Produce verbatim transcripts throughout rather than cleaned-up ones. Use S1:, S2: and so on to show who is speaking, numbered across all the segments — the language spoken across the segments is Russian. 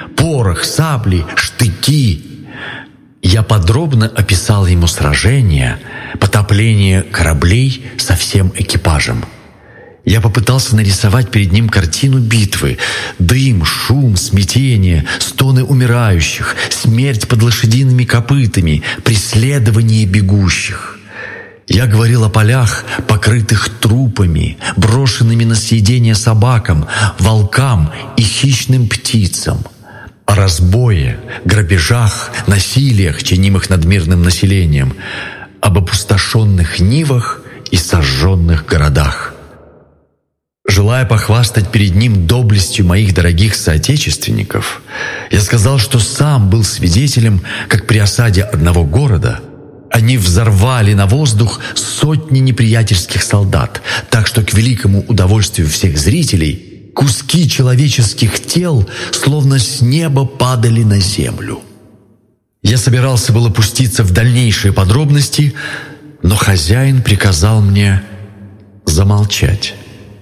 S1: порох, сабли, штыки. Я подробно описал ему сражение, потопление кораблей со всем экипажем. Я попытался нарисовать перед ним картину битвы: дым, шум, смятение, стоны умирающих, смерть под лошадиными копытами, преследование бегущих. Я говорил о полях, покрытых трупами, брошенными на съедение собакам, волкам и хищным птицам, о разбое, грабежах, насилиях, чинимых над мирным населением, об опустошенных нивах и сожженных городах. Желая похвастать перед ним доблестью моих дорогих соотечественников, я сказал, что сам был свидетелем, как при осаде одного города они взорвали на воздух сотни неприятельских солдат, так что к великому удовольствию всех зрителей куски человеческих тел словно с неба падали на землю. Я собирался было пуститься в дальнейшие подробности, но хозяин приказал мне замолчать.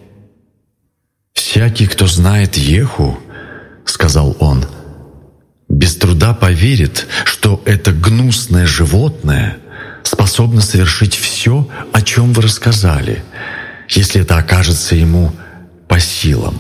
S1: «Всякий, кто знает Еху, — сказал он, — без труда поверит, что это гнусное животное способно совершить все, о чем вы рассказали, если это окажется ему по силам.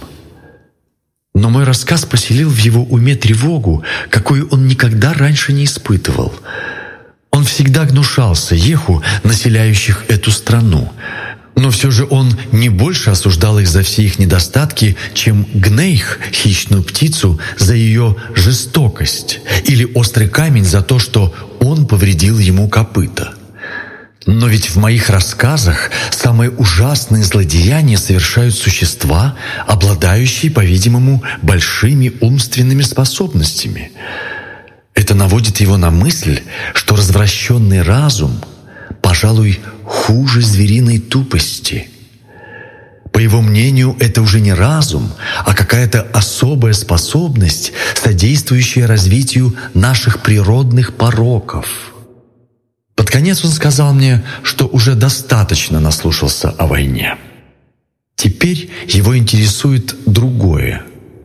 S1: Но мой рассказ поселил в его уме тревогу, какую он никогда раньше не испытывал. Он всегда гнушался Еху, населяющих эту страну, но все же он не больше осуждал их за все их недостатки, чем Гнейх, хищную птицу, за ее жестокость, или острый камень за то, что он повредил ему копыта. Но ведь в моих рассказах самые ужасные злодеяния совершают существа, обладающие, по-видимому, большими умственными способностями. Это наводит его на мысль, что развращенный разум, пожалуй, хуже звериной тупости. По его мнению, это уже не разум, а какая-то особая способность, содействующая развитию наших природных пороков. Под конец он сказал мне, что уже достаточно наслушался о войне. Теперь его интересует другое.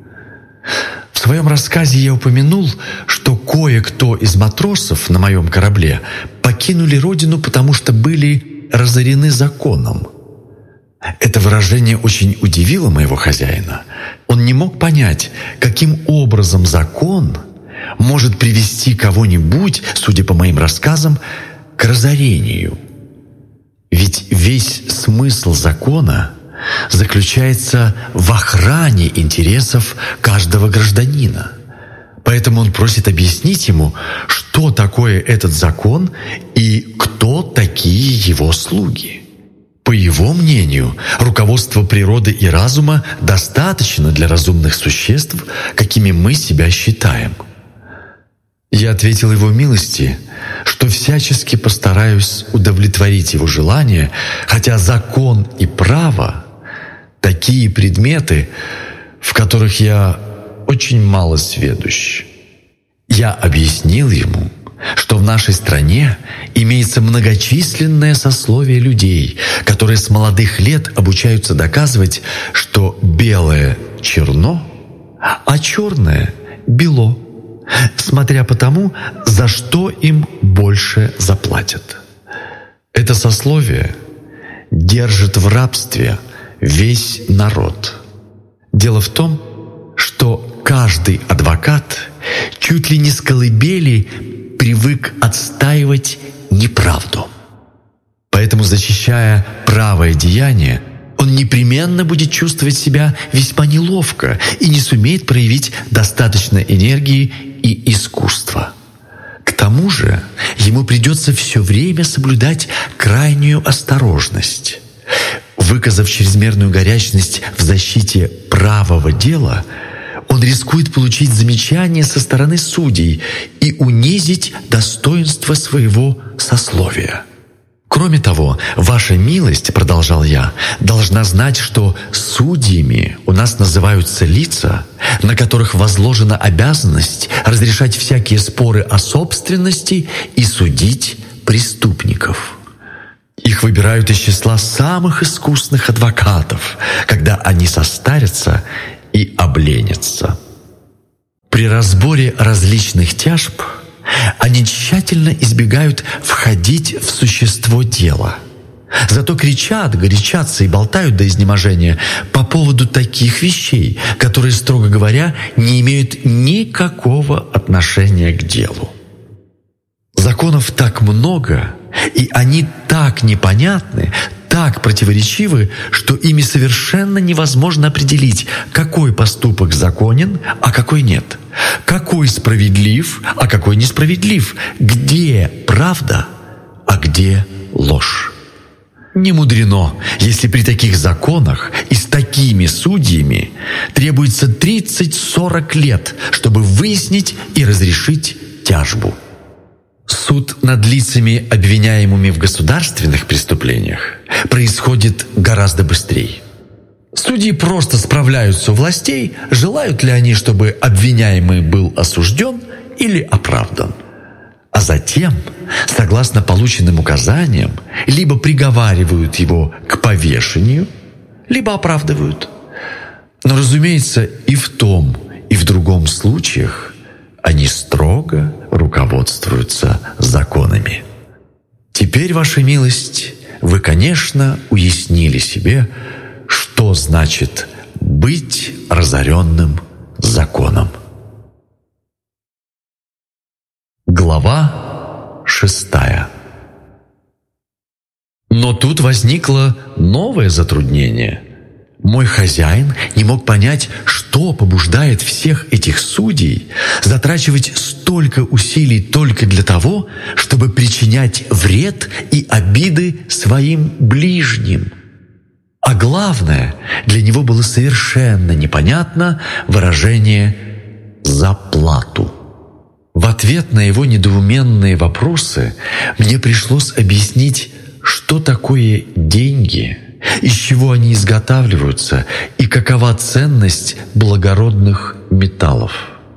S1: В своем рассказе я упомянул, что кое-кто из матросов на моем корабле покинули родину, потому что были разорены законом. Это выражение очень удивило моего хозяина. Он не мог понять, каким образом закон может привести кого-нибудь, судя по моим рассказам, к разорению. Ведь весь смысл закона заключается в охране интересов каждого гражданина. Поэтому он просит объяснить ему, что такое этот закон и кто такие его слуги. По его мнению, руководство природы и разума достаточно для разумных существ, какими мы себя считаем. Я ответил его милости, что всячески постараюсь удовлетворить его желание, хотя закон и право — такие предметы, в которых я очень мало сведущ. Я объяснил ему, что в нашей стране имеется многочисленное сословие людей, которые с молодых лет обучаются доказывать, что белое — черно, а черное — бело, смотря по тому, за что им больше заплатят. Это сословие держит в рабстве весь народ. Дело в том, что каждый адвокат чуть ли не с колыбели привык отстаивать неправду. Поэтому, защищая правое деяние, он непременно будет чувствовать себя весьма неловко и не сумеет проявить достаточно энергии и искусства. К тому же ему придется все время соблюдать крайнюю осторожность. Выказав чрезмерную горячность в защите правого дела, он рискует получить замечание со стороны судей и унизить достоинство своего сословия. Кроме того, ваша милость, продолжал я, должна знать, что судьями у нас называются лица, на которых возложена обязанность разрешать всякие споры о собственности и судить преступников. Их выбирают из числа самых искусных адвокатов, когда они состарятся и обленятся. При разборе различных тяжб они тщательно избегают входить в существо дела. Зато кричат, горячатся и болтают до изнеможения по поводу таких вещей, которые, строго говоря, не имеют никакого отношения к делу. Законов так много, и они так непонятны, так противоречивы, что ими совершенно невозможно определить, какой поступок законен, а какой нет, какой справедлив, а какой несправедлив, где правда, а где ложь. Не мудрено, если при таких законах и с такими судьями требуется тридцать-сорок лет, чтобы выяснить и разрешить тяжбу. Суд над лицами, обвиняемыми в государственных преступлениях, происходит гораздо быстрее. Судьи просто справляются у властей, желают ли они, чтобы обвиняемый был осужден или оправдан. А затем, согласно полученным указаниям, либо приговаривают его к повешению, либо оправдывают. Но, разумеется, и в том, и в другом случаях они строго руководствуются законами. Теперь, ваша милость, вы, конечно, уяснили себе, что значит быть разоренным законом. Глава шестая. Но тут возникло новое затруднение. Мой хозяин не мог понять, что побуждает всех этих судей затрачивать столько усилий только для того, чтобы причинять вред и обиды своим ближним. А главное, для него было совершенно непонятно выражение «за плату». В ответ на его недоуменные вопросы мне пришлось объяснить, что такое деньги, из чего они изготавливаются и какова ценность благородных металлов.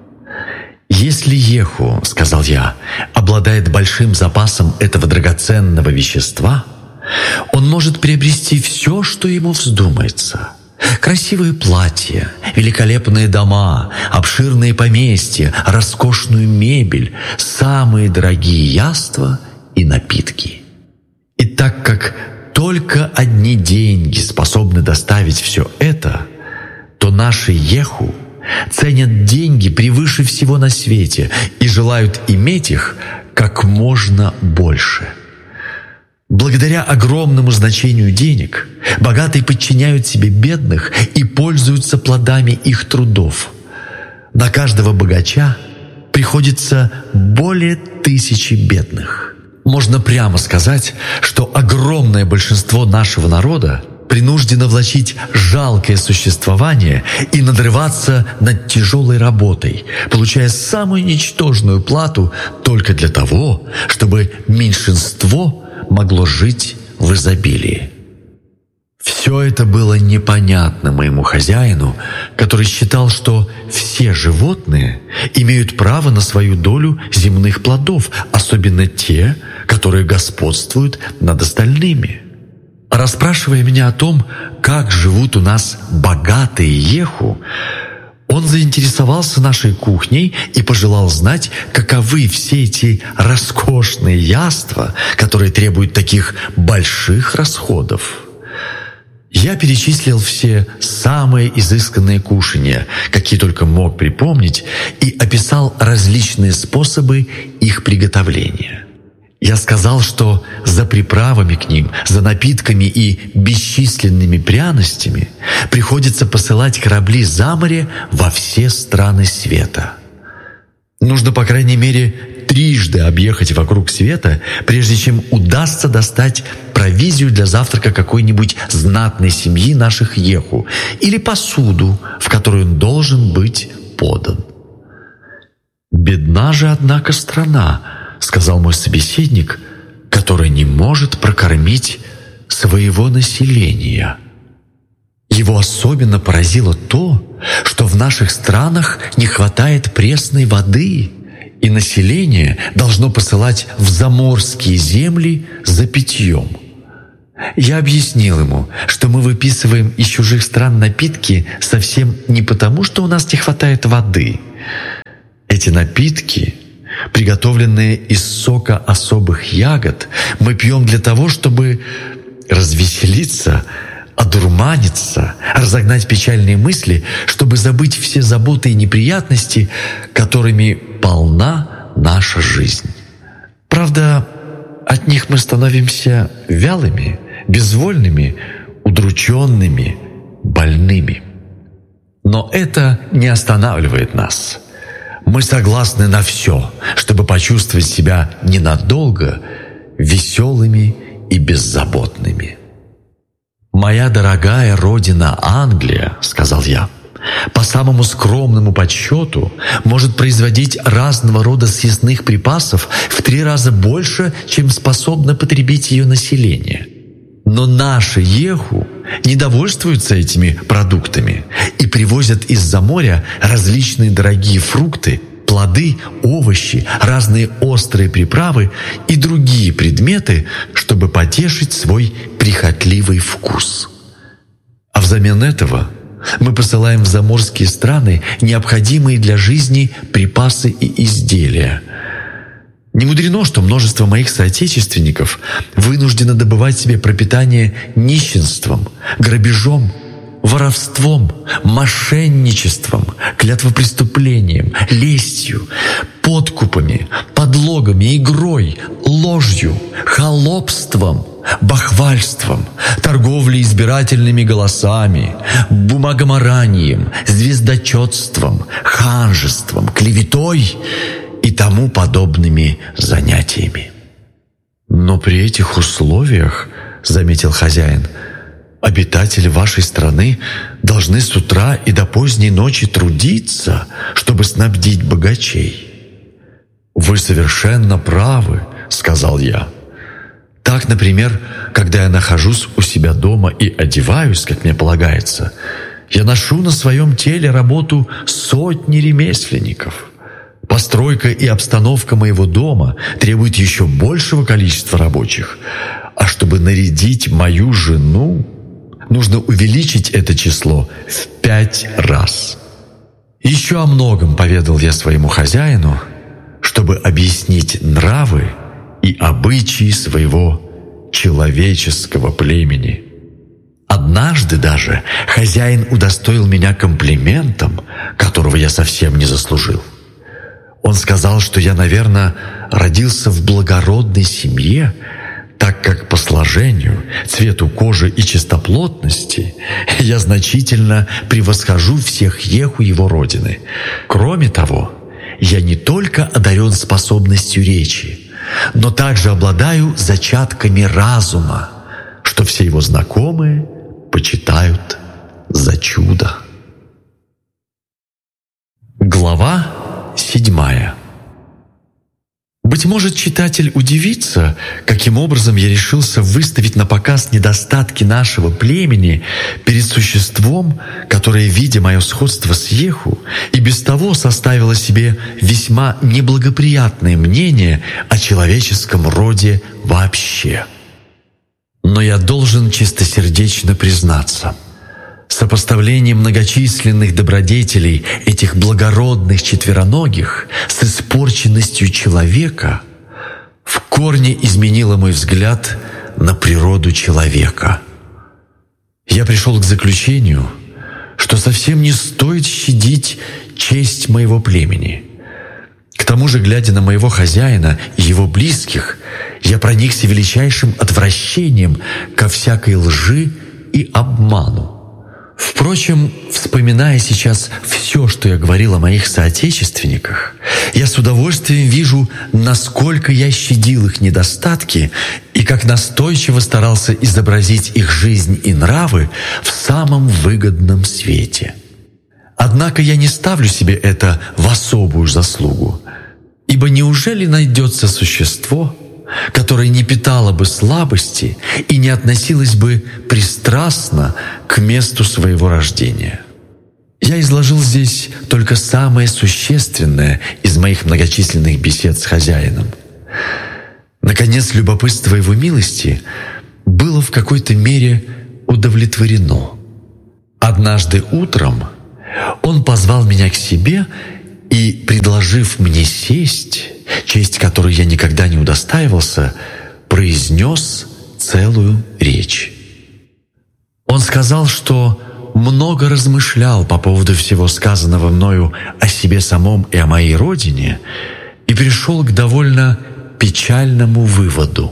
S1: «Если Еху, — сказал я, — обладает большим запасом этого драгоценного вещества, он может приобрести все, что ему вздумается. Красивые платья, великолепные дома, обширные поместья, роскошную мебель, самые дорогие яства и напитки. И так как только одни деньги способны доставить все это, то наши Еху ценят деньги превыше всего на свете и желают иметь их как можно больше. Благодаря огромному значению денег богатые подчиняют себе бедных и пользуются плодами их трудов. На каждого богача приходится более тысячи бедных. Можно прямо сказать, что огромное большинство нашего народа принуждено влачить жалкое существование и надрываться над тяжелой работой, получая самую ничтожную плату только для того, чтобы меньшинство могло жить в изобилии. Все это было непонятно моему хозяину, который считал, что все животные имеют право на свою долю земных плодов, особенно те, которые господствуют над остальными. Расспрашивая меня о том, как живут у нас богатые Еху, он заинтересовался нашей кухней и пожелал знать, каковы все эти роскошные яства, которые требуют таких больших расходов. Я перечислил все самые изысканные кушанья, какие только мог припомнить, и описал различные способы их приготовления. Я сказал, что за приправами к ним, за напитками и бесчисленными пряностями приходится посылать корабли за море во все страны света. Нужно, по крайней мере, трижды объехать вокруг света, прежде чем удастся достать провизию для завтрака какой-нибудь знатной семьи наших Еху или посуду, в которую он должен быть подан. «Бедна же, однако, страна, — сказал мой собеседник, — который не может прокормить своего населения». Его особенно поразило то, что в наших странах не хватает пресной воды, и население должно посылать в заморские земли за питьем. Я объяснил ему, что мы выписываем из чужих стран напитки совсем не потому, что у нас не хватает воды, Эти напитки, приготовленные из сока особых ягод, мы пьем для того, чтобы развеселиться, одурманиться, разогнать печальные мысли, чтобы забыть все заботы и неприятности, которыми полна наша жизнь. Правда, от них мы становимся вялыми, безвольными, удрученными, больными. Но это не останавливает нас. Мы согласны на все, чтобы почувствовать себя ненадолго веселыми и беззаботными. «Моя дорогая родина Англия, — сказал я, — по самому скромному подсчету может производить разного рода съестных припасов в три раза больше, чем способно потребить ее население. Но наши Еху не довольствуются этими продуктами и привозят из-за моря различные дорогие фрукты, плоды, овощи, разные острые приправы и другие предметы, чтобы потешить свой прихотливый вкус. А взамен этого мы посылаем в заморские страны необходимые для жизни припасы и изделия. Не мудрено, что множество моих соотечественников вынуждено добывать себе пропитание нищенством, грабежом, воровством, мошенничеством, клятвопреступлением, лестью, подкупами, подлогами, игрой, ложью, холопством, бахвальством, торговлей избирательными голосами, бумагоморанием, звездочетством, ханжеством, клеветой и тому подобными занятиями. «Но при этих условиях, — заметил хозяин, — обитатели вашей страны должны с утра и до поздней ночи трудиться, чтобы снабдить богачей». «Вы совершенно правы, — сказал я. Так, например, когда я нахожусь у себя дома и одеваюсь, как мне полагается, я ношу на своем теле работу сотни ремесленников. Постройка и обстановка моего дома требуют еще большего количества рабочих, а чтобы нарядить мою жену, нужно увеличить это число в пять раз. Еще о многом поведал я своему хозяину, чтобы объяснить нравы и обычаи своего человеческого племени. Однажды даже хозяин удостоил меня комплиментом, которого я совсем не заслужил. Он сказал, что я, наверное, родился в благородной семье, так как по сложению, цвету кожи и чистоплотности я значительно превосхожу всех Еху его родины. Кроме того, я не только одарен способностью речи, но также обладаю зачатками разума, что все его знакомые почитают за чудо. Глава седьмая. Быть может, читатель удивится, каким образом я решился выставить на показ недостатки нашего племени перед существом, которое, видя мое сходство с Еху, и без того составило себе весьма неблагоприятное мнение о человеческом роде вообще. Но я должен чистосердечно признаться, сопоставление многочисленных добродетелей этих благородных четвероногих с испорченностью человека в корне изменило мой взгляд на природу человека. Я пришел к заключению, что совсем не стоит щадить честь моего племени. К тому же, глядя на моего хозяина и его близких, я проникся величайшим отвращением ко всякой лжи и обману. Впрочем, вспоминая сейчас все, что я говорил о моих соотечественниках, я с удовольствием вижу, насколько я щадил их недостатки и как настойчиво старался изобразить их жизнь и нравы в самом выгодном свете. Однако я не ставлю себе это в особую заслугу, ибо неужели найдется существо, которое не питало бы слабости и не относилось бы пристрастно к месту своего рождения? Я изложил здесь только самое существенное из моих многочисленных бесед с хозяином. Наконец, любопытство его милости было в какой-то мере удовлетворено. Однажды утром он позвал меня к себе и, предложив мне сесть, честь которой я никогда не удостаивался, произнес целую речь. Он сказал, что много размышлял по поводу всего сказанного мною о себе самом и о моей родине, и пришел к довольно печальному выводу.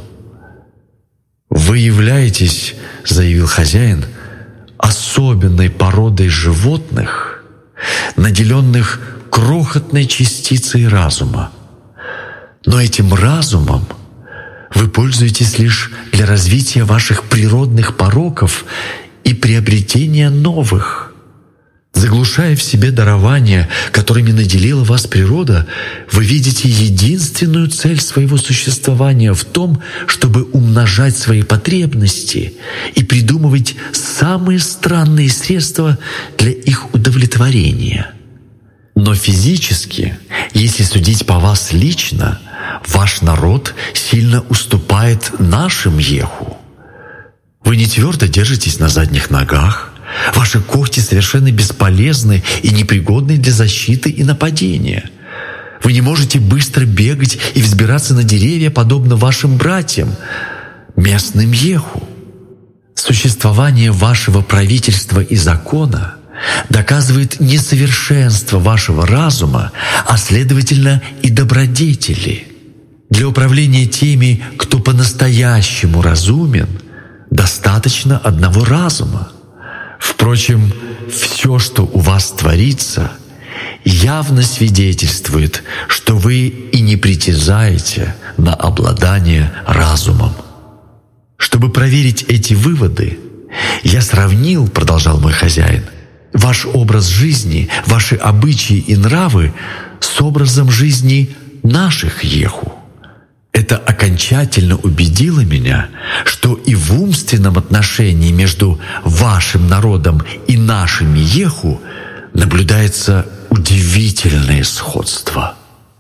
S1: «Вы являетесь, — заявил хозяин, — особенной породой животных, наделенных крохотной частицей разума. Но этим разумом вы пользуетесь лишь для развития ваших природных пороков и приобретения новых. Заглушая в себе дарования, которыми наделила вас природа, вы видите единственную цель своего существования в том, чтобы умножать свои потребности и придумывать самые странные средства для их удовлетворения. Но физически, если судить по вас лично, ваш народ сильно уступает нашим еху. Вы не твердо держитесь на задних ногах, ваши когти совершенно бесполезны и непригодны для защиты и нападения. Вы не можете быстро бегать и взбираться на деревья, подобно вашим братьям, местным еху. Существование вашего правительства и закона доказывает несовершенство вашего разума, а следовательно и добродетели. Для управления теми, кто по-настоящему разумен, достаточно одного разума. Впрочем, все, что у вас творится, явно свидетельствует, что вы и не притязаете на обладание разумом. Чтобы проверить эти выводы, я сравнил, продолжал мой хозяин, ваш образ жизни, ваши обычаи и нравы с образом жизни наших еху. Это окончательно убедило меня, что и в умственном отношении между вашим народом и нашими еху наблюдается удивительное сходство.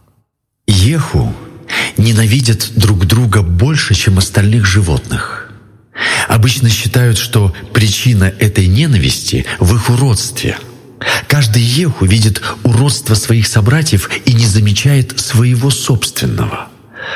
S1: Еху ненавидят друг друга больше, чем остальных животных. Обычно считают, что причина этой ненависти в их уродстве. Каждый еху видит уродство своих собратьев и не замечает своего собственного.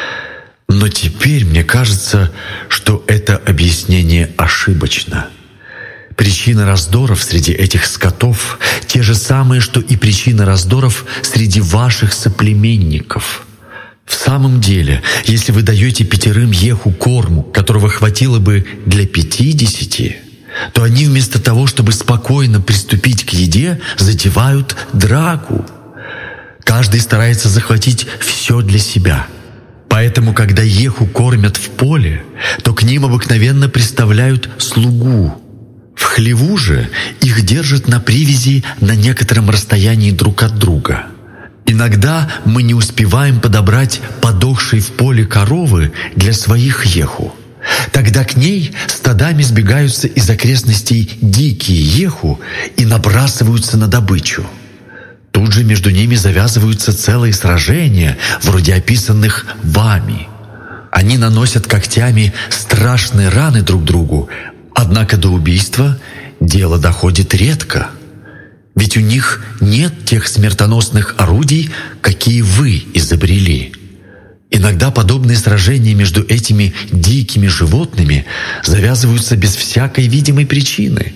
S1: Но теперь мне кажется, что это объяснение ошибочно. Причины раздоров среди этих скотов те же самые, что и причины раздоров среди ваших соплеменников. В самом деле, если вы даете пятерым еху корму, которого хватило бы для пятидесяти, то они вместо того, чтобы спокойно приступить к еде, затевают драку. Каждый старается захватить все для себя. Поэтому, когда еху кормят в поле, то к ним обыкновенно приставляют слугу. В хлеву же их держат на привязи на некотором расстоянии друг от друга. Иногда мы не успеваем подобрать подохшей в поле коровы для своих еху. Тогда к ней стадами сбегаются из окрестностей дикие еху и набрасываются на добычу. Тут же между ними завязываются целые сражения, вроде описанных вами. Они наносят когтями страшные раны друг другу, однако до убийства дело доходит редко. Ведь у них нет тех смертоносных орудий, какие вы изобрели. Иногда подобные сражения между этими дикими животными завязываются без всякой видимой причины.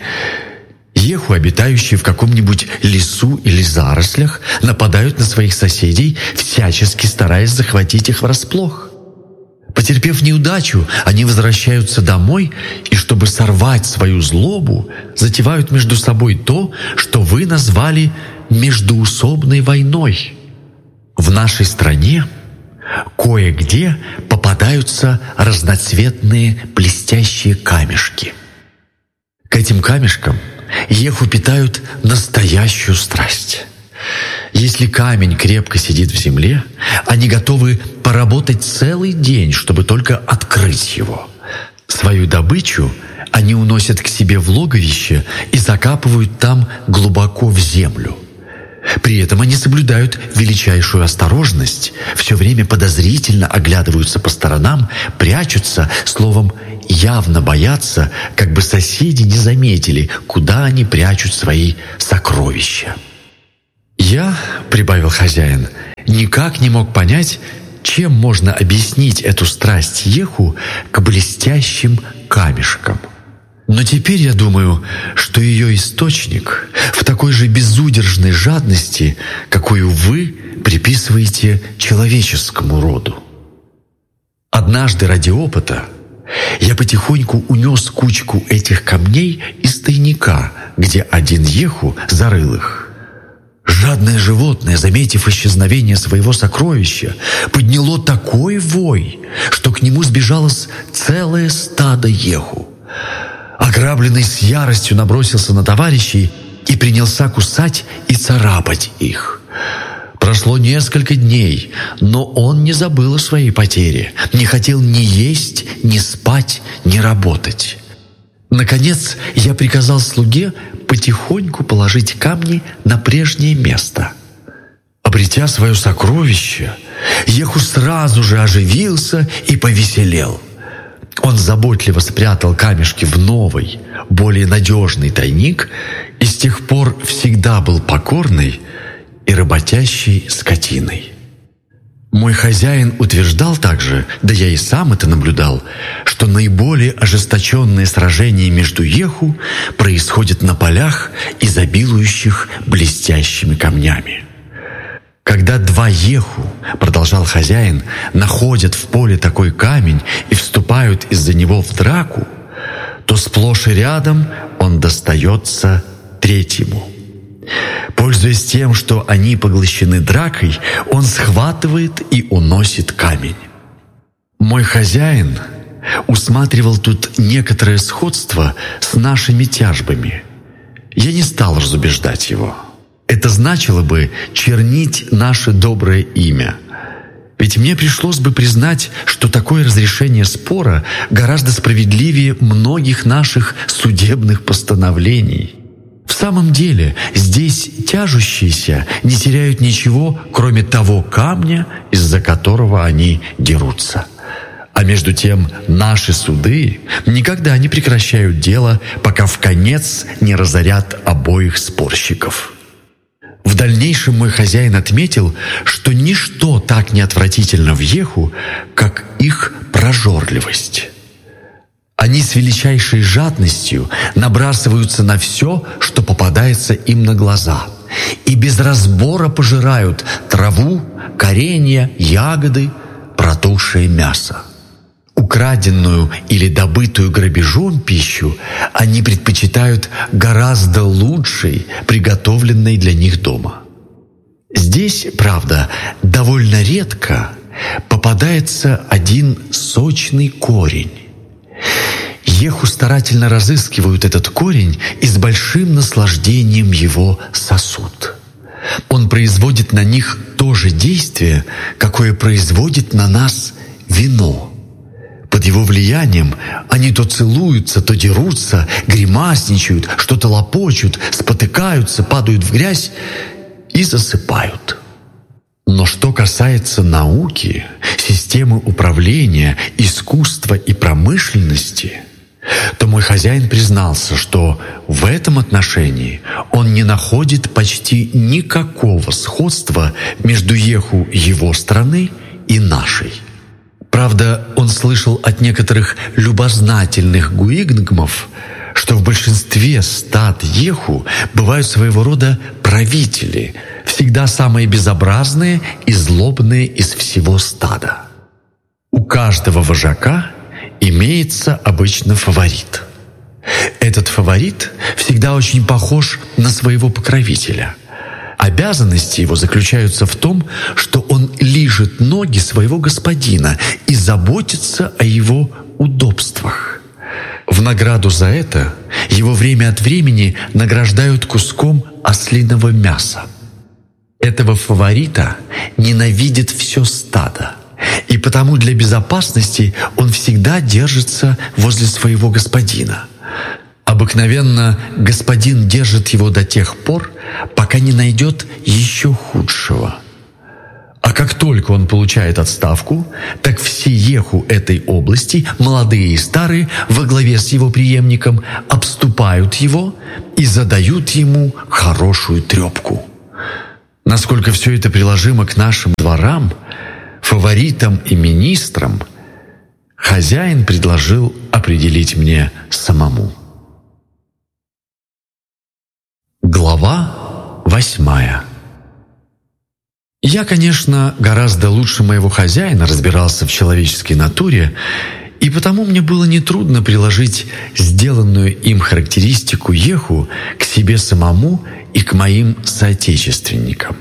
S1: Еху, обитающие в каком-нибудь лесу или зарослях, нападают на своих соседей, всячески стараясь захватить их врасплох. Потерпев неудачу, они возвращаются домой и, чтобы сорвать свою злобу, затевают между собой то, что вы назвали междуусобной войной. В нашей стране кое-где попадаются разноцветные блестящие камешки. К этим камешкам еху питают настоящую страсть. Если камень крепко сидит в земле, они готовы поработать целый день, чтобы только открыть его. Свою добычу они уносят к себе в логовище и закапывают там глубоко в землю. При этом они соблюдают величайшую осторожность, все время подозрительно оглядываются по сторонам, прячутся, словом, явно боятся, как бы соседи не заметили, куда они прячут свои сокровища. Я, — прибавил хозяин, — никак не мог понять, чем можно объяснить эту страсть Еху к блестящим камешкам. Но теперь я думаю, что ее источник в такой же безудержной жадности, какую вы приписываете человеческому роду. Однажды ради опыта я потихоньку унес кучку этих камней из тайника, где один Еху зарыл их. Жадное животное, заметив исчезновение своего сокровища, подняло такой вой, что к нему сбежалось целое стадо Еху. Ограбленный с яростью набросился на товарищей и принялся кусать и царапать их. Прошло несколько дней, но он не забыл о своей потере, не хотел ни есть, ни спать, ни работать. Наконец, я приказал слуге потихоньку положить камни на прежнее место. Обретя свое сокровище, Еху сразу же оживился и повеселел. Он заботливо спрятал камешки в новый, более надежный тайник и с тех пор всегда был покорной и работящей скотиной. Мой хозяин утверждал также, да я и сам это наблюдал, что наиболее ожесточенные сражения между Еху происходят на полях, изобилующих блестящими камнями. Когда два Еху, продолжал хозяин, находят в поле такой камень и вступают из-за него в драку, то сплошь и рядом он достается третьему. Пользуясь тем, что они поглощены дракой, он схватывает и уносит камень. Мой хозяин усматривал тут некоторое сходство с нашими тяжбами. Я не стал разубеждать его. Это значило бы чернить наше доброе имя. Ведь мне пришлось бы признать, что такое разрешение спора гораздо справедливее многих наших судебных постановлений. В самом деле, здесь тяжущиеся не теряют ничего, кроме того камня, из-за которого они дерутся. А между тем наши суды никогда не прекращают дело, пока вконец не разорят обоих спорщиков. В дальнейшем мой хозяин отметил, что ничто так не отвратительно в Еху, как их прожорливость. Они с величайшей жадностью набрасываются на все, что попадается им на глаза, и без разбора пожирают траву, коренья, ягоды, протухшее мясо. Украденную или добытую грабежом пищу они предпочитают гораздо лучшей, приготовленной для них дома. Здесь, правда, довольно редко попадается один сочный корень. Еху старательно разыскивают этот корень и с большим наслаждением его сосут. Он производит на них то же действие, какое производит на нас вино. Под его влиянием они то целуются, то дерутся, гримасничают, что-то лопочут, спотыкаются, падают в грязь и засыпают. Но что касается науки, системы управления, искусства и промышленности, то мой хозяин признался, что в этом отношении он не находит почти никакого сходства между Еху его страны и нашей. Правда, он слышал от некоторых любознательных гуигнгмов, что в большинстве стад Еху бывают своего рода правители, всегда самые безобразные и злобные из всего стада. У каждого вожака имеется обычно фаворит. Этот фаворит всегда очень похож на своего покровителя. Обязанности его заключаются в том, что он лижет ноги своего господина и заботится о его удобствах. В награду за это его время от времени награждают куском ослиного мяса. Этого фаворита ненавидит все стадо, и потому для безопасности он всегда держится возле своего господина. Обыкновенно господин держит его до тех пор, пока не найдет еще худшего. А как только он получает отставку, так все Еху этой области, молодые и старые, во главе с его преемником, обступают его и задают ему хорошую трепку. Насколько все это приложимо к нашим дворам, фаворитам и министрам, хозяин предложил определить мне самому. Глава восьмая. Я, конечно, гораздо лучше моего хозяина разбирался в человеческой натуре, и потому мне было нетрудно приложить сделанную им характеристику Еху к себе самому и к моим соотечественникам.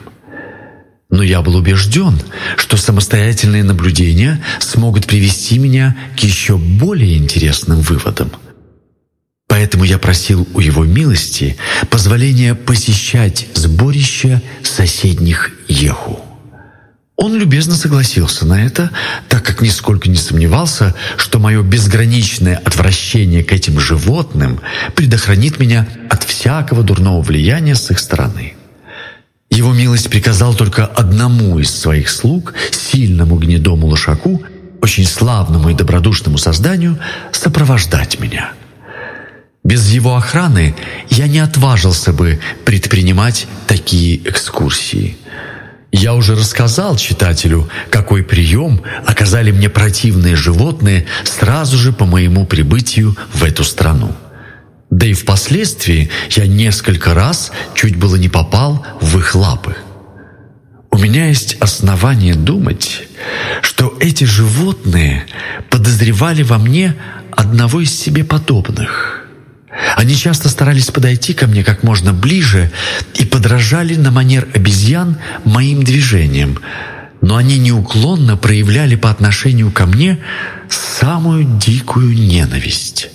S1: Но я был убежден, что самостоятельные наблюдения смогут привести меня к еще более интересным выводам. Поэтому я просил у его милости позволения посещать сборища соседних Еху. Он любезно согласился на это, так как нисколько не сомневался, что мое безграничное отвращение к этим животным предохранит меня от всякого дурного влияния с их стороны. Его милость приказал только одному из своих слуг, сильному гнедому лошаку, очень славному и добродушному созданию, сопровождать меня. Без его охраны я не отважился бы предпринимать такие экскурсии. Я уже рассказал читателю, какой прием оказали мне противные животные сразу же по моему прибытию в эту страну. Да и впоследствии я несколько раз чуть было не попал в их лапы. У меня есть основания думать, что эти животные подозревали во мне одного из себе подобных. Они часто старались подойти ко мне как можно ближе и подражали на манер обезьян моим движениям, но они неуклонно проявляли по отношению ко мне самую дикую ненависть.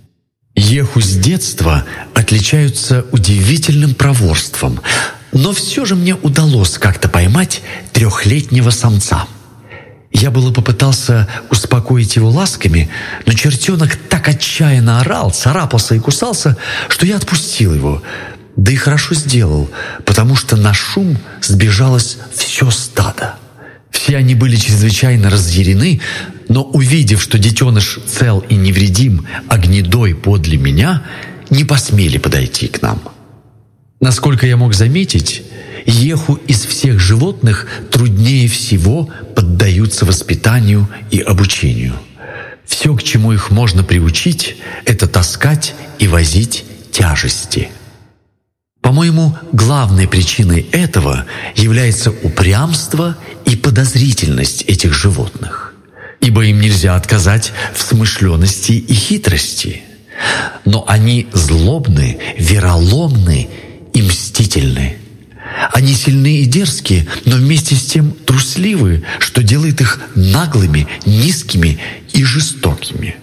S1: Еху с детства отличаются удивительным проворством, но все же мне удалось как-то поймать трехлетнего самца. Я было попытался успокоить его ласками, но чертенок так отчаянно орал, царапался и кусался, что я отпустил его. Да и хорошо сделал, потому что на шум сбежалось все стадо. Все они были чрезвычайно разъярены, но, увидев, что детеныш цел и невредим, а гнедой подле меня, не посмели подойти к нам. Насколько я мог заметить, Еху из всех животных труднее всего поддаются воспитанию и обучению. Все, к чему их можно приучить, это таскать и возить тяжести. По-моему, главной причиной этого является упрямство и подозрительность этих животных, ибо им нельзя отказать в смышленности и хитрости. Но они злобны, вероломны и мстительны. Они сильны и дерзкие, но вместе с тем трусливы, что делает их наглыми, низкими и жестокими.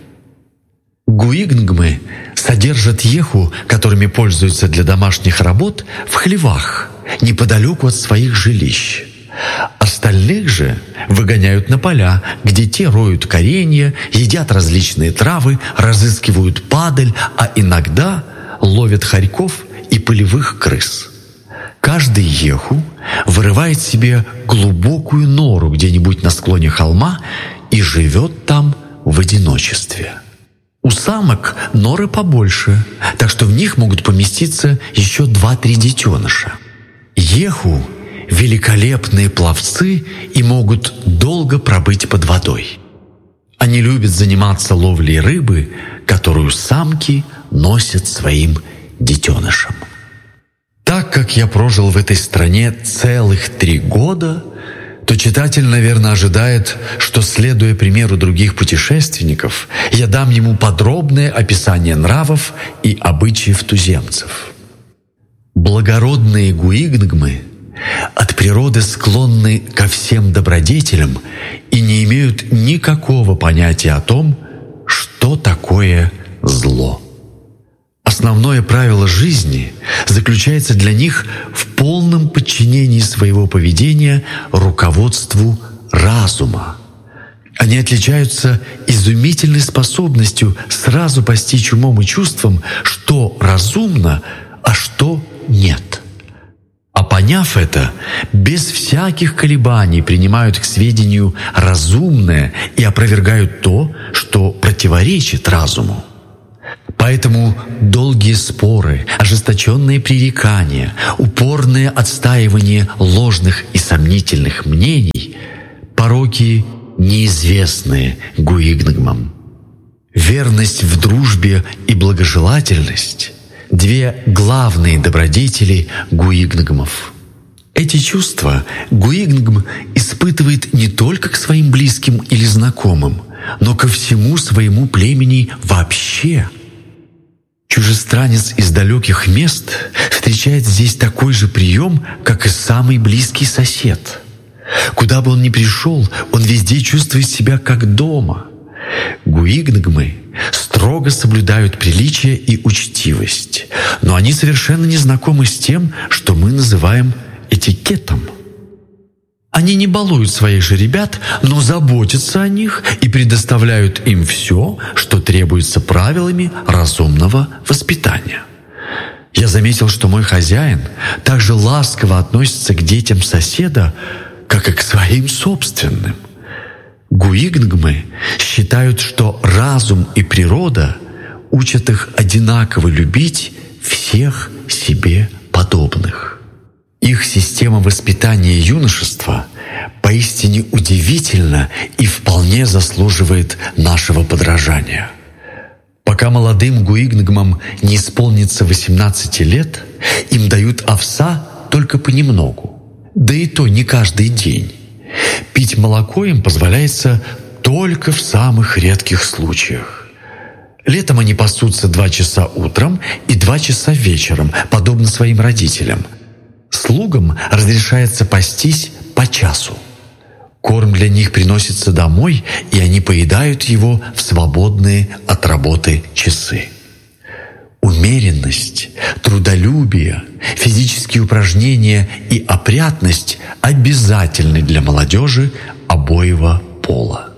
S1: Гуигнгмы содержат еху, которыми пользуются для домашних работ, в хлевах, неподалеку от своих жилищ. Остальных же выгоняют на поля, где те роют коренья, едят различные травы, разыскивают падаль, а иногда ловят хорьков и полевых крыс. Каждый еху вырывает себе глубокую нору где-нибудь на склоне холма и живет там в одиночестве. У самок норы побольше, так что в них могут поместиться еще два-три детеныша. Еху — великолепные пловцы и могут долго пробыть под водой. Они любят заниматься ловлей рыбы, которую самки носят своим детенышам. Так как я прожил в этой стране целых три года, то читатель, наверное, ожидает, что, следуя примеру других путешественников, я дам ему подробное описание нравов и обычаев туземцев. Благородные гуигнгмы от природы склонны ко всем добродетелям и не имеют никакого понятия о том, что такое зло. Основное правило жизни заключается для них в полном подчинении своего поведения руководству разума. Они отличаются изумительной способностью сразу постичь умом и чувством, что разумно, а что нет. А поняв это, без всяких колебаний принимают к сведению разумное и опровергают то, что противоречит разуму. Поэтому долгие споры, ожесточенные пререкания, упорное отстаивание ложных и сомнительных мнений — пороки, неизвестные гуигнгмам. Верность в дружбе и благожелательность — две главные добродетели гуигнгмов. Эти чувства гуигнгм испытывает не только к своим близким или знакомым, но ко всему своему племени вообще. Чужестранец из далеких мест встречает здесь такой же прием, как и самый близкий сосед. Куда бы он ни пришел, он везде чувствует себя как дома. Гуигнгмы строго соблюдают приличие и учтивость, но они совершенно не знакомы с тем, что мы называем этикетом. Они не балуют своих же ребят, но заботятся о них и предоставляют им все, что требуется правилами разумного воспитания. Я заметил, что мой хозяин также ласково относится к детям соседа, как и к своим собственным. Гуигнгмы считают, что разум и природа учат их одинаково любить всех себе подобных. Их система воспитания юношества поистине удивительна и вполне заслуживает нашего подражания. Пока молодым гуигнгмам не исполнится восемнадцати лет, им дают овса только понемногу, да и то не каждый день. Пить молоко им позволяется только в самых редких случаях. Летом они пасутся два часа утром и два часа вечером, подобно своим родителям. Слугам разрешается пастись по часу. Корм для них приносится домой, и они поедают его в свободные от работы часы. Умеренность, трудолюбие, физические упражнения и опрятность обязательны для молодежи обоего пола.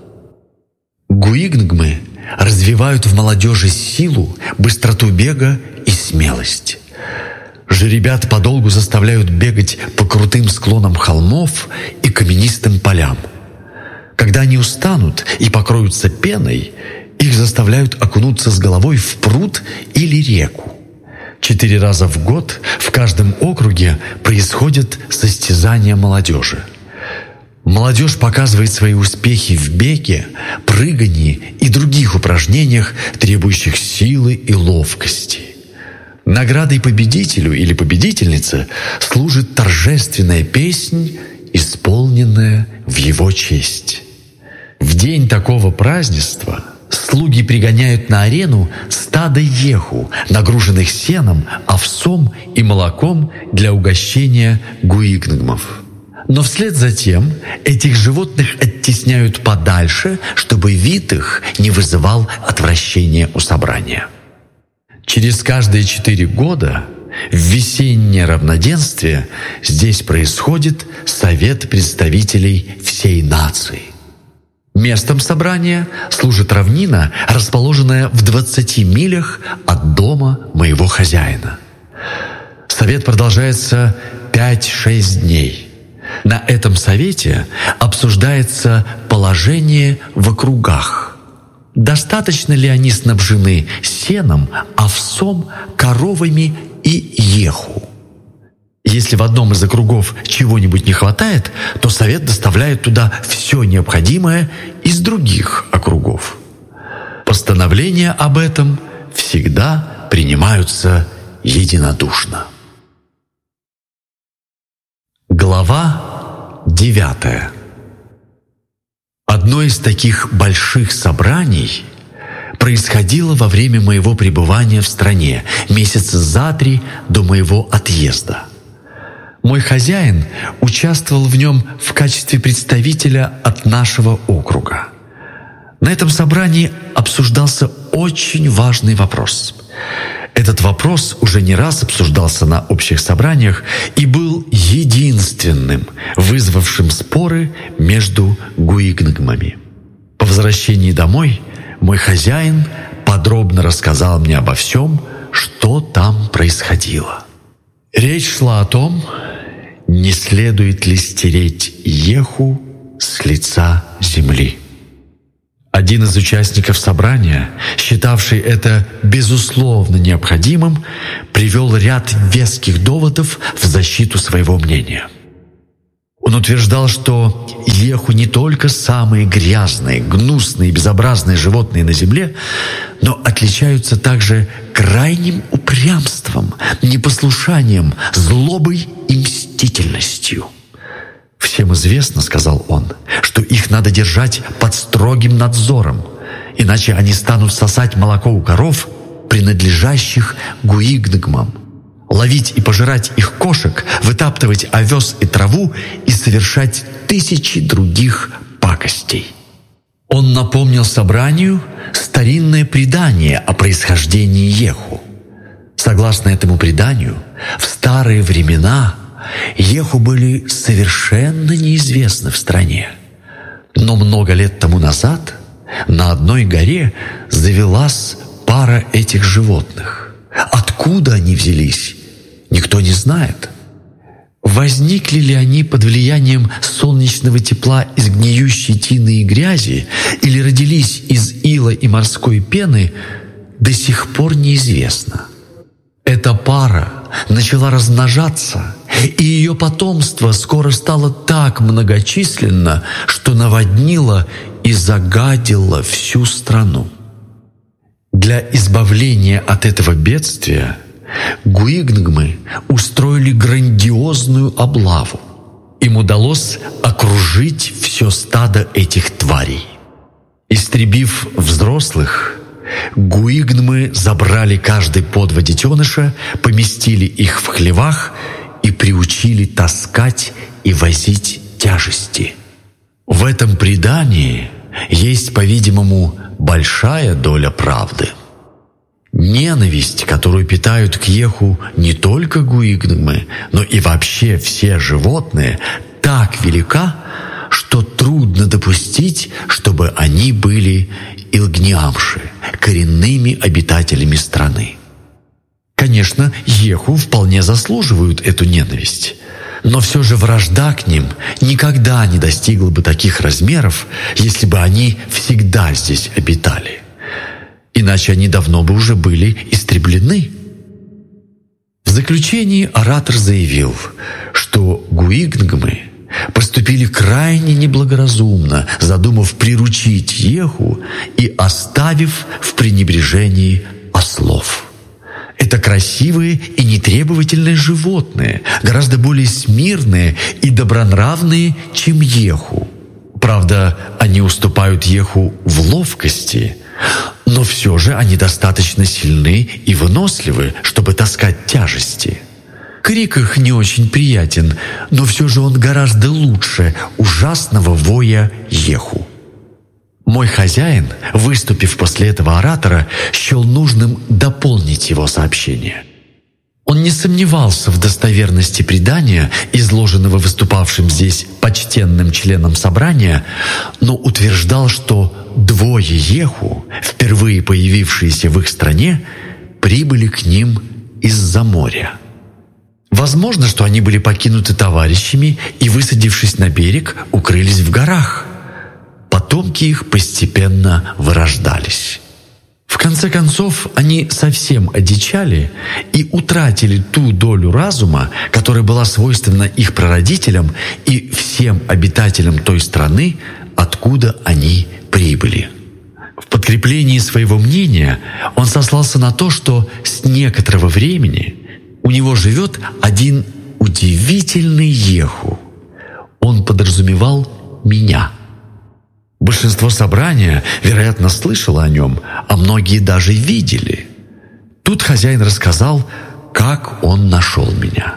S1: Гуигнгмы развивают в молодежи силу, быстроту бега и смелость. Жеребят подолгу заставляют бегать по крутым склонам холмов и каменистым полям. Когда они устанут и покроются пеной, их заставляют окунуться с головой в пруд или реку. Четыре раза в год в каждом округе происходят состязания молодежи. Молодежь показывает свои успехи в беге, прыгании и других упражнениях, требующих силы и ловкости. Наградой победителю или победительнице служит торжественная песнь, исполненная в его честь. В день такого празднества слуги пригоняют на арену стадо еху, нагруженных сеном, овсом и молоком для угощения гуигнгмов. Но вслед за тем этих животных оттесняют подальше, чтобы вид их не вызывал отвращения у собрания. Через каждые четыре года в весеннее равноденствие здесь происходит совет представителей всей нации. Местом собрания служит равнина, расположенная в двадцати милях от дома моего хозяина. Совет продолжается пять-шесть дней. На этом совете обсуждается положение в округах. Достаточно ли они снабжены сеном, овсом, коровами и еху? Если в одном из округов чего-нибудь не хватает, то совет доставляет туда все необходимое из других округов. Постановления об этом всегда принимаются единодушно. Глава девятая. Одно из таких больших собраний происходило во время моего пребывания в стране, месяца за три до моего отъезда. Мой хозяин участвовал в нем в качестве представителя от нашего округа. На этом собрании обсуждался очень важный вопрос. Этот вопрос уже не раз обсуждался на общих собраниях и был единственным, вызвавшим споры между гуигнгмами. По возвращении домой мой хозяин подробно рассказал мне обо всем, что там происходило. Речь шла о том, не следует ли стереть еху с лица земли. Один из участников собрания, считавший это безусловно необходимым, привел ряд веских доводов в защиту своего мнения. Он утверждал, что Еху не только самые грязные, гнусные и безобразные животные на земле, но отличаются также крайним упрямством, непослушанием, злобой и мстительностью. «Всем известно, — сказал он, — что их надо держать под строгим надзором, иначе они станут сосать молоко у коров, принадлежащих гуигнгмам, ловить и пожирать их кошек, вытаптывать овес и траву и совершать тысячи других пакостей». Он напомнил собранию старинное предание о происхождении Еху. Согласно этому преданию, в старые времена Еху были совершенно неизвестны в стране. Но много лет тому назад на одной горе завелась пара этих животных. Откуда они взялись, никто не знает. Возникли ли они под влиянием солнечного тепла из гниющей тины и грязи или родились из ила и морской пены, до сих пор неизвестно. Эта пара начала размножаться, и ее потомство скоро стало так многочисленно, что наводнило и загадило всю страну. Для избавления от этого бедствия гуигнгмы устроили грандиозную облаву. Им удалось окружить все стадо этих тварей. Истребив взрослых, гуигнгмы забрали каждый по два детеныша, поместили их в хлевах и приучили таскать и возить тяжести. В этом предании есть, по-видимому, большая доля правды. Ненависть, которую питают к Еху не только гуигнгмы, но и вообще все животные, так велика, что трудно допустить, чтобы они были илгниамши, коренными обитателями страны. Конечно, Еху вполне заслуживают эту ненависть, но все же вражда к ним никогда не достигла бы таких размеров, если бы они всегда здесь обитали. Иначе они давно бы уже были истреблены. В заключении оратор заявил, что гуигнгмы поступили крайне неблагоразумно, задумав приручить Еху и оставив в пренебрежении ослов. Это красивые и нетребовательные животные, гораздо более смирные и добронравные, чем Еху. Правда, они уступают Еху в ловкости, но все же они достаточно сильны и выносливы, чтобы таскать тяжести. Крик их не очень приятен, но все же он гораздо лучше ужасного воя Еху. Мой хозяин, выступив после этого оратора, счел нужным дополнить его сообщение. Он не сомневался в достоверности предания, изложенного выступавшим здесь почтенным членом собрания, но утверждал, что двое Еху, впервые появившиеся в их стране, прибыли к ним из-за моря. Возможно, что они были покинуты товарищами и, высадившись на берег, укрылись в горах. Потомки их постепенно вырождались. В конце концов, они совсем одичали и утратили ту долю разума, которая была свойственна их прародителям и всем обитателям той страны, откуда они прибыли. В подкреплении своего мнения он сослался на то, что с некоторого времени у него живет один удивительный Еху. Он подразумевал меня. Большинство собрания, вероятно, слышало о нем, а многие даже видели. Тут хозяин рассказал, как он нашел меня.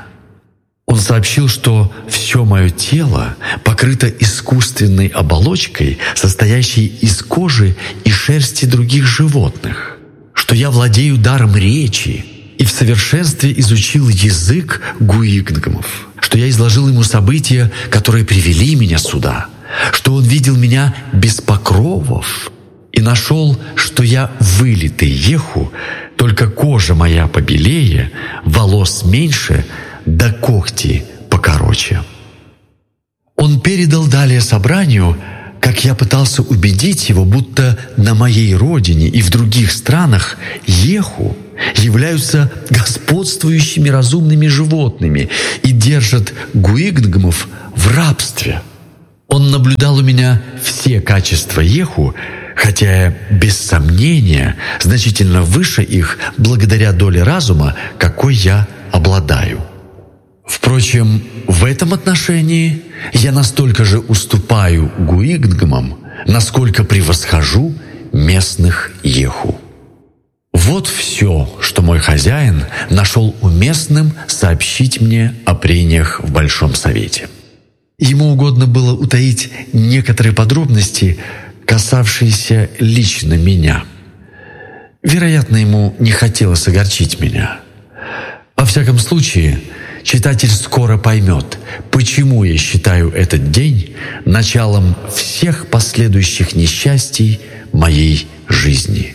S1: Он сообщил, что все мое тело покрыто искусственной оболочкой, состоящей из кожи и шерсти других животных, что я владею даром речи и в совершенстве изучил язык гуигнгмов, что я изложил ему события, которые привели меня сюда, что он видел меня без покровов и нашел, что я вылитый Еху, только кожа моя побелее, волос меньше, да когти покороче. Он передал далее собранию как я пытался убедить его, будто на моей родине и в других странах еху являются господствующими разумными животными и держат гуингмов в рабстве. Он наблюдал у меня все качества еху, хотя без сомнения значительно выше их благодаря доле разума, какой я обладаю. Впрочем, в этом отношении я настолько же уступаю гуингмам, насколько превосхожу местных еху. Вот все, что мой хозяин нашел уместным сообщить мне о прениях в Большом Совете. Ему угодно было утаить некоторые подробности, касавшиеся лично меня. Вероятно, ему не хотелось огорчить меня. Во всяком случае, читатель скоро поймет, почему я считаю этот день началом всех последующих несчастий моей жизни.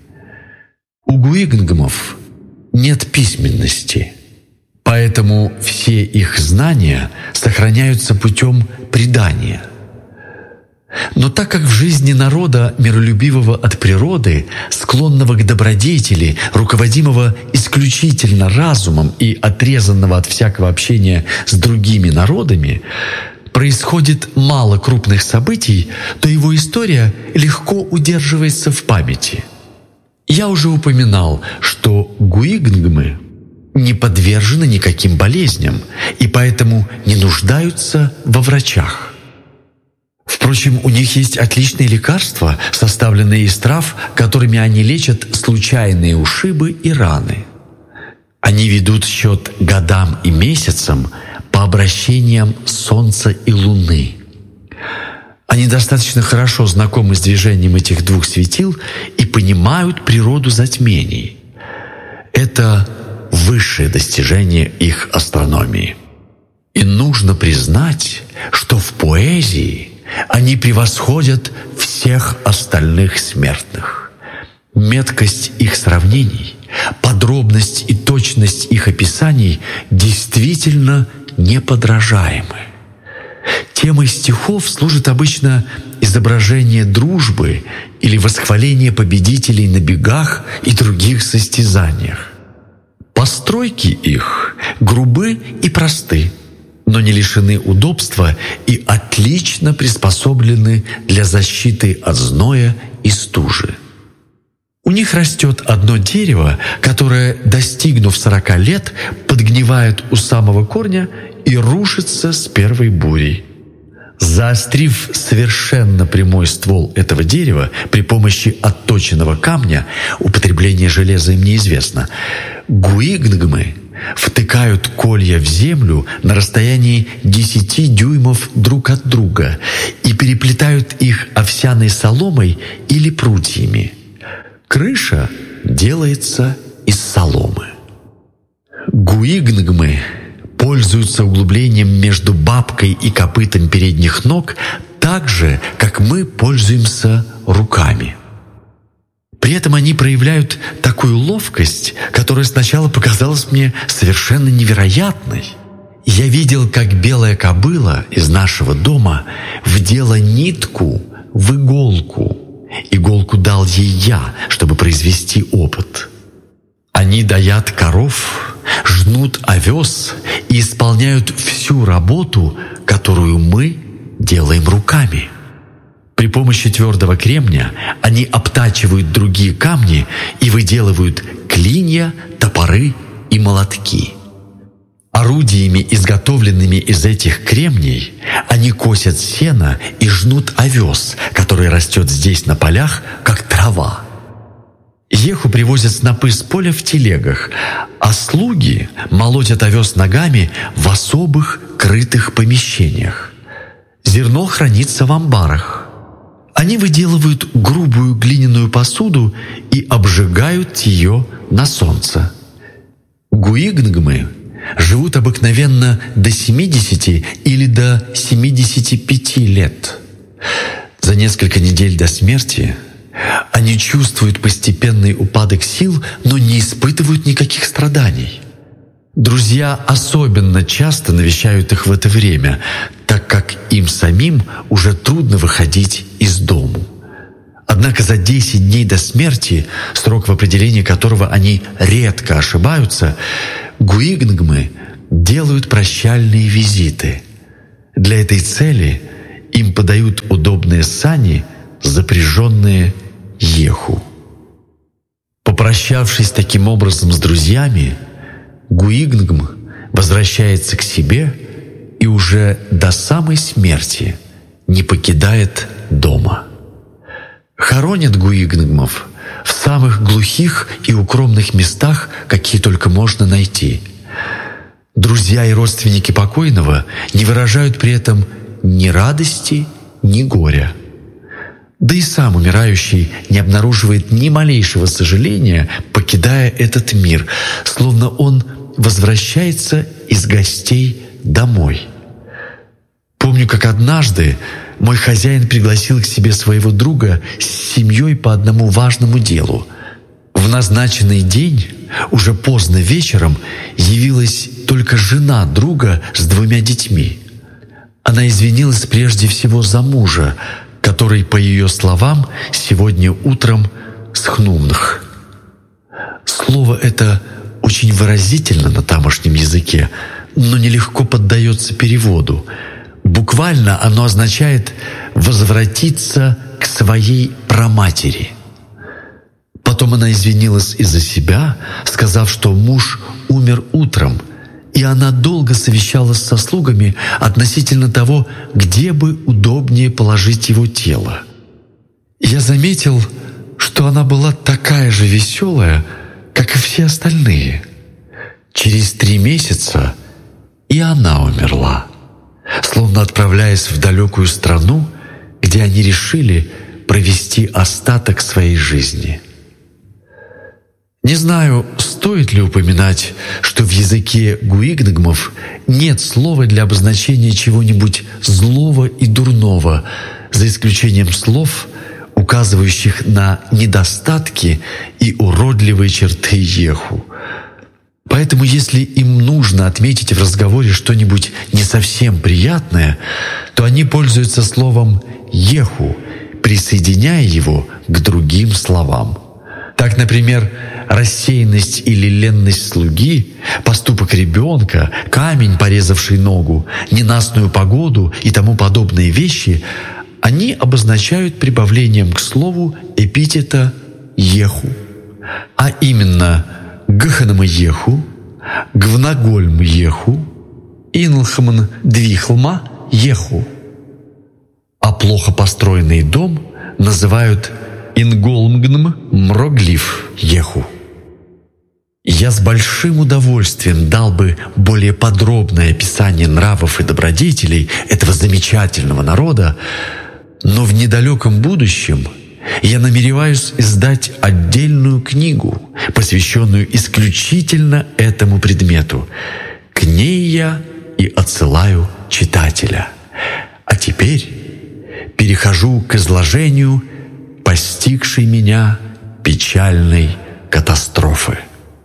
S1: У гуингмов нет письменности, поэтому все их знания сохраняются путем предания. Но так как в жизни народа, миролюбивого от природы, склонного к добродетели, руководимого исключительно разумом и отрезанного от всякого общения с другими народами, происходит мало крупных событий, то его история легко удерживается в памяти. Я уже упоминал, что гуингмы не подвержены никаким болезням и поэтому не нуждаются во врачах. Впрочем, у них есть отличные лекарства, составленные из трав, которыми они лечат случайные ушибы и раны. Они ведут счет годам и месяцам по обращениям Солнца и Луны. Они достаточно хорошо знакомы с движением этих двух светил и понимают природу затмений. Это высшее достижение их астрономии. И нужно признать, что в поэзии они превосходят всех остальных смертных. Меткость их сравнений, подробность и точность их описаний действительно неподражаемы. Темой стихов служит обычно изображение дружбы или восхваление победителей на бегах и других состязаниях. Постройки их грубы и просты, но не лишены удобства и отлично приспособлены для защиты от зноя и стужи. У них растет одно дерево, которое, достигнув сорока лет, подгнивает у самого корня и рушится с первой бурей. Заострив совершенно прямой ствол этого дерева при помощи отточенного камня, употребление железа им неизвестно, гуингмы втыкают колья в землю на расстоянии десяти дюймов друг от друга и переплетают их овсяной соломой или прутьями. Крыша делается из соломы. Гуингмы пользуются углублением между бабкой и копытом передних ног так же, как мы пользуемся руками. При этом они проявляют такую ловкость, которая сначала показалась мне совершенно невероятной. Я видел, как белая кобыла из нашего дома вдела нитку в иголку. Иголку дал ей я, чтобы произвести опыт. Они доят коров, жнут овес и исполняют всю работу, которую мы делаем руками. При помощи твердого кремня они обтачивают другие камни и выделывают клинья, топоры и молотки. Орудиями, изготовленными из этих кремней, они косят сено и жнут овес, который растет здесь на полях, как трава. Еху привозят снопы с поля в телегах, а слуги молотят овес ногами в особых крытых помещениях. Зерно хранится в амбарах. Они выделывают грубую глиняную посуду и обжигают ее на солнце. Гуингмы живут обыкновенно до семидесяти или до семидесяти пяти лет. За несколько недель до смерти они чувствуют постепенный упадок сил, но не испытывают никаких страданий. Друзья особенно часто навещают их в это время, так так как им самим уже трудно выходить из дому. Однако за десять дней до смерти, срок в определении которого они редко ошибаются, гуигнгмы делают прощальные визиты. Для этой цели им подают удобные сани, запряженные еху. Попрощавшись таким образом с друзьями, гуигнгм возвращается к себе и уже до самой смерти не покидает дома. Хоронят гуигнгмов в самых глухих и укромных местах, какие только можно найти. Друзья и родственники покойного не выражают при этом ни радости, ни горя. Да и сам умирающий не обнаруживает ни малейшего сожаления, покидая этот мир, словно он возвращается из гостей домой. Помню, как однажды мой хозяин пригласил к себе своего друга с семьей по одному важному делу. В назначенный день, уже поздно вечером, явилась только жена друга с двумя детьми. Она извинилась прежде всего за мужа, который, по ее словам, сегодня утром схнумнх. Слово это очень выразительно на тамошнем языке, но нелегко поддается переводу. Буквально оно означает «возвратиться к своей праматери». Потом она извинилась и за себя, сказав, что муж умер утром, и она долго совещалась со слугами относительно того, где бы удобнее положить его тело. Я заметил, что она была такая же веселая, как и все остальные. Через три месяца и она умерла, словно отправляясь в далекую страну, где они решили провести остаток своей жизни. Не знаю, стоит ли упоминать, что в языке гуигнгмов нет слова для обозначения чего-нибудь злого и дурного, за исключением слов, указывающих на недостатки и уродливые черты еху. Поэтому, если им нужно отметить в разговоре что-нибудь не совсем приятное, то они пользуются словом «еху», присоединяя его к другим словам. Так, например, рассеянность или ленность слуги, поступок ребенка, камень, порезавший ногу, ненастную погоду и тому подобные вещи они обозначают прибавлением к слову эпитета «еху», а именно «гханам-еху», «гвнагольм-еху», «инлхмн-двихлма-еху». А плохо построенный дом называют «инголмгнм-мроглиф-еху». Я с большим удовольствием дал бы более подробное описание нравов и добродетелей этого замечательного народа, но в недалеком будущем я намереваюсь издать отдельную книгу, посвященную исключительно этому предмету. К ней я и отсылаю читателя. А теперь перехожу к изложению постигшей меня печальной катастрофы.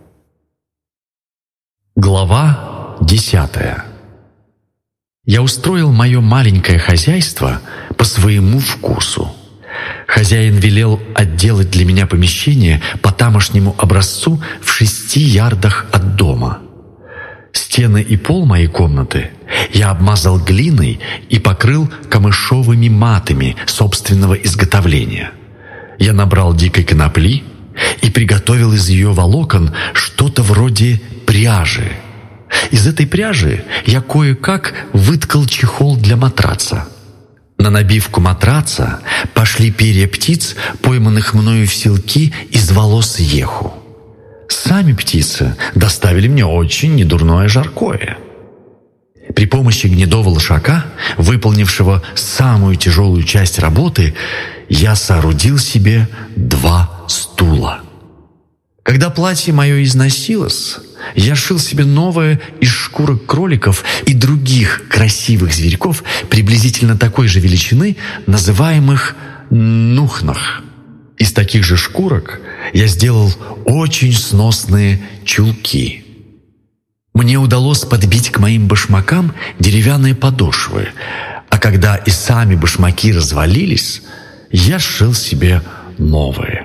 S1: Глава десятая. Я устроил мое маленькое хозяйство по своему вкусу. Хозяин велел отделать для меня помещение по тамошнему образцу в шести ярдах от дома. Стены и пол моей комнаты я обмазал глиной и покрыл камышовыми матами собственного изготовления. Я набрал дикой конопли и приготовил из ее волокон что-то вроде пряжи. Из этой пряжи я кое-как выткал чехол для матраца. На набивку матраца пошли перья птиц, пойманных мною в селки из волос еху. Сами птицы доставили мне очень недурное жаркое. При помощи гнедого лошака, выполнившего самую тяжелую часть работы, я соорудил себе два стула. Когда платье мое износилось, я шил себе новое из шкурок кроликов и других красивых зверьков приблизительно такой же величины, называемых нухнах. Из таких же шкурок я сделал очень сносные чулки. Мне удалось подбить к моим башмакам деревянные подошвы, А когда и сами башмаки развалились, я сшил себе новые.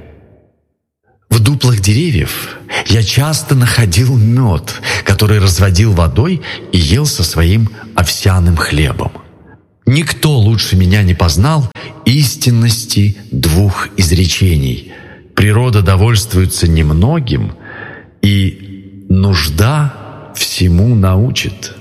S1: В дуплах деревьев я часто находил мед, который разводил водой и ел со своим овсяным хлебом. Никто лучше меня не познал истинности двух изречений: природа довольствуется немногим, и нужда всему научит.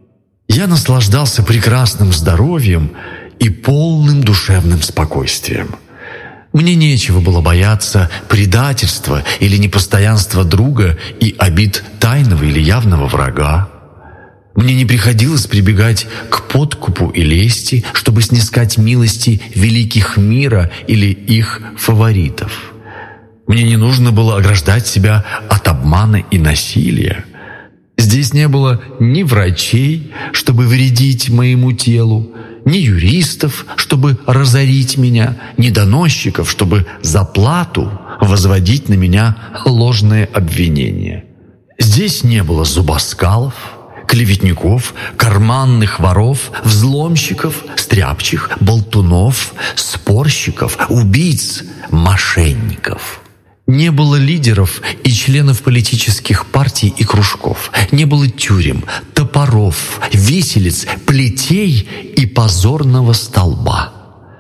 S1: Я наслаждался прекрасным здоровьем и полным душевным спокойствием. Мне нечего было бояться предательства или непостоянства друга и обид тайного или явного врага. Мне не приходилось прибегать к подкупу и лести, чтобы снискать милости великих мира или их фаворитов. Мне не нужно было ограждать себя от обмана и насилия. Здесь не было ни врачей, чтобы вредить моему телу, ни юристов, чтобы разорить меня, ни доносчиков, чтобы за плату возводить на меня ложные обвинения. Здесь не было зубоскалов, клеветников, карманных воров, взломщиков, стряпчих, болтунов, спорщиков, убийц, мошенников. Не было лидеров и членов политических партий и кружков. Не было тюрем, топоров, виселиц, плетей и позорного столба.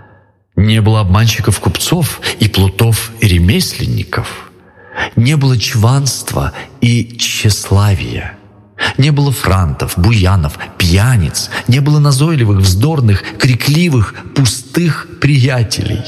S1: Не было обманщиков купцов и плутов ремесленников. Не было чванства и тщеславия. Не было франтов, буянов, пьяниц. Не было назойливых, вздорных, крикливых, пустых приятелей.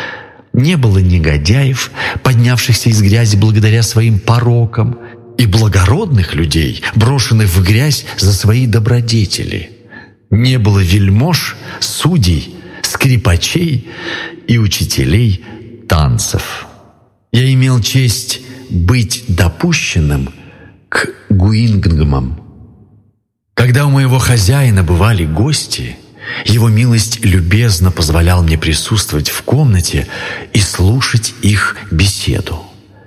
S1: Не было негодяев, поднявшихся из грязи благодаря своим порокам, и благородных людей, брошенных в грязь за свои добродетели. Не было вельмож, судей, скрипачей и учителей танцев. Я имел честь быть допущенным к Гуингмам. Когда у моего хозяина бывали гости, его милость любезно позволял мне присутствовать в комнате и слушать их беседу.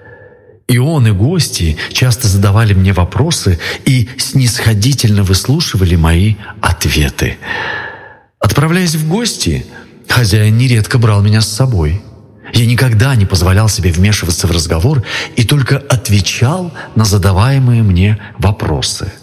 S1: И он, и гости часто задавали мне вопросы и снисходительно выслушивали мои ответы. Отправляясь в гости, хозяин нередко брал меня с собой. Я никогда не позволял себе вмешиваться в разговор и только отвечал на задаваемые мне вопросы.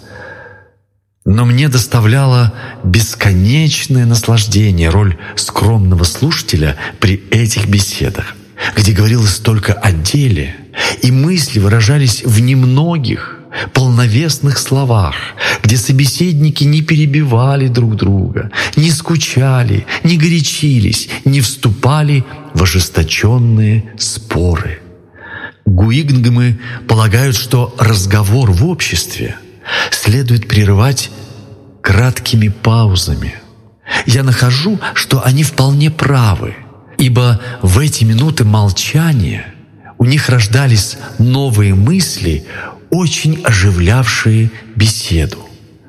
S1: Но мне доставляло бесконечное наслаждение роль скромного слушателя при этих беседах, где говорилось только о деле, и мысли выражались в немногих, полновесных словах, где собеседники не перебивали друг друга, не скучали, не горячились, не вступали в ожесточенные споры. Гуингмы полагают, что разговор в обществе следует прерывать краткими паузами. Я нахожу, что они вполне правы, ибо в эти минуты молчания у них рождались новые мысли, очень оживлявшие беседу.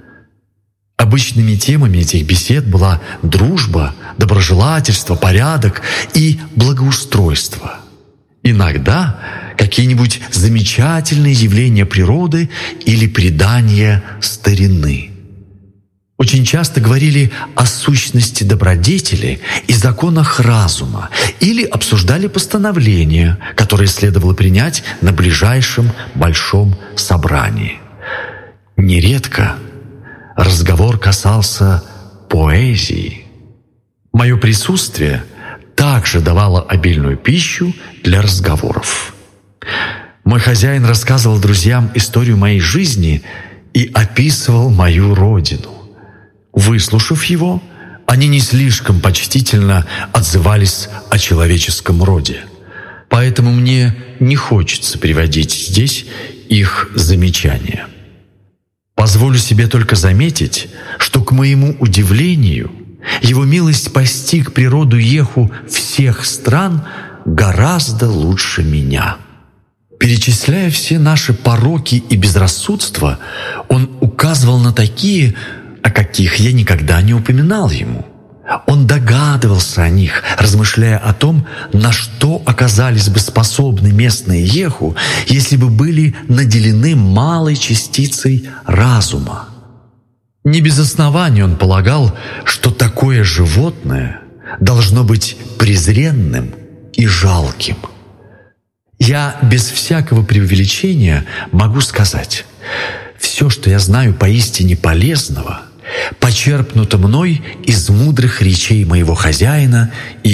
S1: Обычными темами этих бесед была дружба, доброжелательство, порядок и благоустройство. Иногда какие-нибудь замечательные явления природы или предания старины. Очень часто говорили о сущности добродетели и законах разума или обсуждали постановления, которые следовало принять на ближайшем большом собрании. Нередко разговор касался поэзии. Мое присутствие также давало обильную пищу для разговоров. Мой хозяин рассказывал друзьям историю моей жизни и описывал мою родину. Выслушав его, они не слишком почтительно отзывались о человеческом роде. Поэтому мне не хочется приводить здесь их замечания. Позволю себе только заметить, что, к моему удивлению, его милость постиг природу Еху всех стран гораздо лучше меня. Перечисляя все наши пороки и безрассудства, он указывал на такие, о каких я никогда не упоминал ему. Он догадывался о них, размышляя о том, на что оказались бы способны местные Еху, если бы были наделены малой частицей разума. Не без основания он полагал, что такое животное должно быть презренным и жалким. Я без всякого преувеличения могу сказать, все, что я знаю поистине полезного, почерпнуто мной из мудрых речей моего хозяина и